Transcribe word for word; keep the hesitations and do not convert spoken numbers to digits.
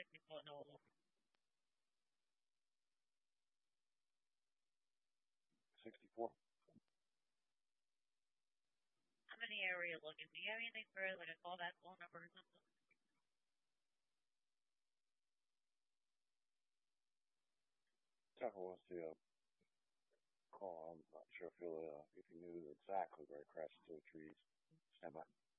sixty-foot no. sixty-four. How many area looking? Do you have anything for like a callback phone number or something? Tucker wants to uh, call. I'm not sure if he'll, uh, if he knew exactly where he crashed into the trees. Stand by.